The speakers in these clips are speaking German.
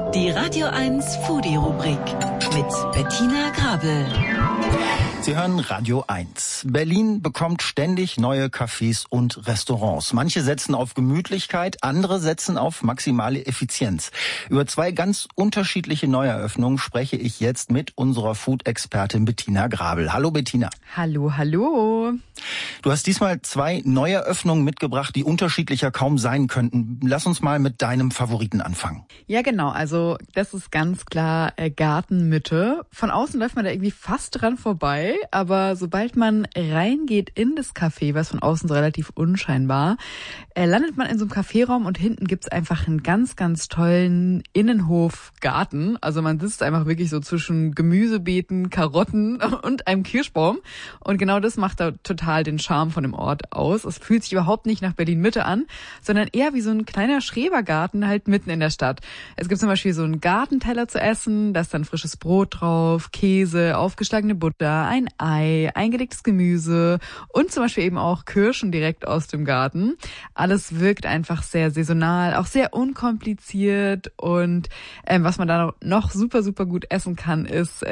Die Radio 1 Foodie-Rubrik mit Bettina Grabel. Sie hören Radio 1. Berlin bekommt ständig neue Cafés und Restaurants. Manche setzen auf Gemütlichkeit, andere setzen auf maximale Effizienz. Über zwei ganz unterschiedliche Neueröffnungen spreche ich jetzt mit unserer Food-Expertin Bettina Grabel. Hallo Bettina. Hallo, hallo. Du hast diesmal zwei Neueröffnungen mitgebracht, die unterschiedlicher kaum sein könnten. Lass uns mal mit deinem Favoriten anfangen. Ja, genau. Also das ist ganz klar Gartenmitte. Von außen läuft man da irgendwie fast dran vorbei. Aber sobald man reingeht in das Café, was von außen so relativ unscheinbar, landet man in so einem Caféraum und hinten gibt's einfach einen ganz, ganz tollen Innenhofgarten. Also man sitzt einfach wirklich so zwischen Gemüsebeeten, Karotten und einem Kirschbaum. Und genau das macht da total den Charme von dem Ort aus. Es fühlt sich überhaupt nicht nach Berlin-Mitte an, sondern eher wie so ein kleiner Schrebergarten halt mitten in der Stadt. Es gibt zum Beispiel so einen Gartenteller zu essen, da ist dann frisches Brot drauf, Käse, aufgeschlagene Butter, ein Ei, eingelegtes Gemüse und zum Beispiel eben auch Kirschen direkt aus dem Garten. Alles wirkt einfach sehr saisonal, auch sehr unkompliziert und was man da noch super, super gut essen kann, ist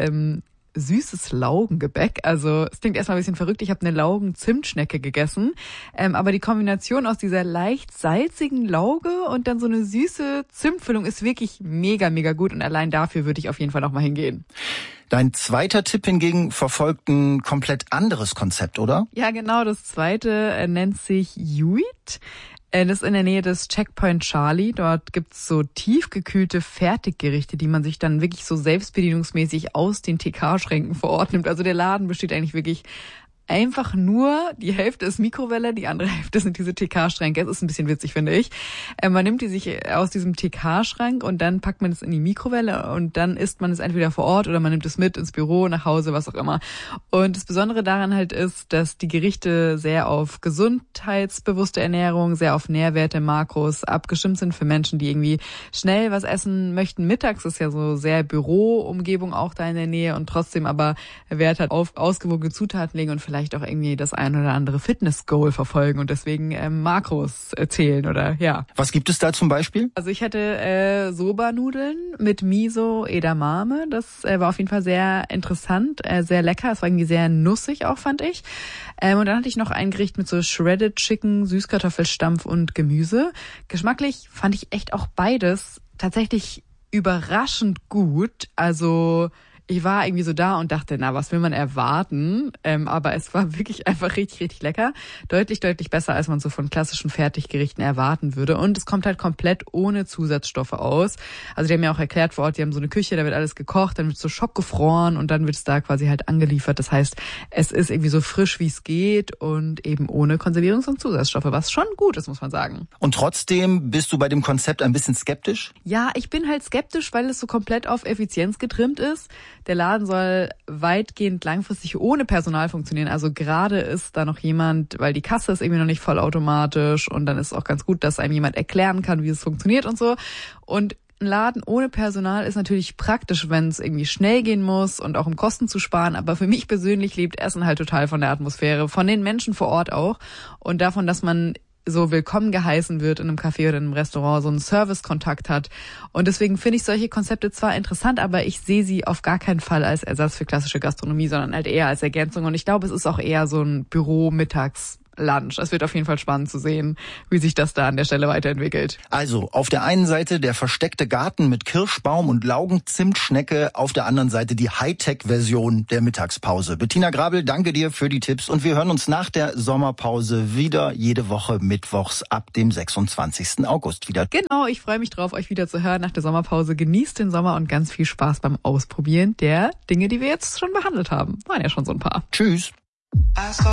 süßes Laugengebäck. Also es klingt erstmal ein bisschen verrückt. Ich habe eine Laugen-Zimtschnecke gegessen. Aber die Kombination aus dieser leicht salzigen Lauge und dann so eine süße Zimtfüllung ist wirklich mega, mega gut. Und allein dafür würde ich auf jeden Fall noch mal hingehen. Dein zweiter Tipp hingegen verfolgt ein komplett anderes Konzept, oder? Ja, genau. Das zweite nennt sich Yuit. Das ist in der Nähe des Checkpoint Charlie. Dort gibt's so tiefgekühlte Fertiggerichte, die man sich dann wirklich so selbstbedienungsmäßig aus den TK-Schränken vor Ort nimmt. Also der Laden besteht eigentlich wirklich einfach nur, die Hälfte ist Mikrowelle, die andere Hälfte sind diese TK-Schränke. Es ist ein bisschen witzig, finde ich. Man nimmt die sich aus diesem TK-Schrank und dann packt man es in die Mikrowelle und dann isst man es entweder vor Ort oder man nimmt es mit ins Büro, nach Hause, was auch immer. Und das Besondere daran halt ist, dass die Gerichte sehr auf gesundheitsbewusste Ernährung, sehr auf Nährwerte, Makros abgestimmt sind für Menschen, die irgendwie schnell was essen möchten. Mittags ist ja so sehr Büroumgebung auch da in der Nähe und trotzdem aber Wert hat auf ausgewogene Zutaten legen und vielleicht auch irgendwie das ein oder andere Fitness-Goal verfolgen und deswegen Makros zählen oder ja. Was gibt es da zum Beispiel? Also ich hatte Soba-Nudeln mit Miso Edamame. Das war auf jeden Fall sehr interessant, sehr lecker. Es war irgendwie sehr nussig auch, fand ich. Und dann hatte ich noch ein Gericht mit so Shredded Chicken, Süßkartoffelstampf und Gemüse. Geschmacklich fand ich echt auch beides tatsächlich überraschend gut. Also ich war irgendwie so da und dachte, na, was will man erwarten? Aber es war wirklich einfach richtig, richtig lecker. Deutlich, deutlich besser, als man so von klassischen Fertiggerichten erwarten würde. Und es kommt halt komplett ohne Zusatzstoffe aus. Also die haben ja auch erklärt vor Ort, die haben so eine Küche, da wird alles gekocht, dann wird es so schockgefroren und dann wird es da quasi halt angeliefert. Das heißt, es ist irgendwie so frisch, wie es geht und eben ohne Konservierungs- und Zusatzstoffe, was schon gut ist, muss man sagen. Und trotzdem bist du bei dem Konzept ein bisschen skeptisch? Ja, ich bin halt skeptisch, weil es so komplett auf Effizienz getrimmt ist. Der Laden soll weitgehend langfristig ohne Personal funktionieren. Also gerade ist da noch jemand, weil die Kasse ist irgendwie noch nicht vollautomatisch und dann ist es auch ganz gut, dass einem jemand erklären kann, wie es funktioniert und so. Und ein Laden ohne Personal ist natürlich praktisch, wenn es irgendwie schnell gehen muss und auch um Kosten zu sparen. Aber für mich persönlich lebt Essen halt total von der Atmosphäre, von den Menschen vor Ort auch und davon, dass man so willkommen geheißen wird in einem Café oder in einem Restaurant, so einen Servicekontakt hat. Und deswegen finde ich solche Konzepte zwar interessant, aber ich sehe sie auf gar keinen Fall als Ersatz für klassische Gastronomie, sondern halt eher als Ergänzung. Und ich glaube, es ist auch eher so ein Büro-Mittags- Lunch. Es wird auf jeden Fall spannend zu sehen, wie sich das da an der Stelle weiterentwickelt. Also, auf der einen Seite der versteckte Garten mit Kirschbaum und Laugen-Zimtschnecke, auf der anderen Seite die Hightech-Version der Mittagspause. Bettina Grabel, danke dir für die Tipps und wir hören uns nach der Sommerpause wieder jede Woche mittwochs ab dem 26. August wieder. Genau, ich freue mich drauf, euch wieder zu hören nach der Sommerpause. Genießt den Sommer und ganz viel Spaß beim Ausprobieren der Dinge, die wir jetzt schon behandelt haben. Waren ja schon so ein paar. Tschüss.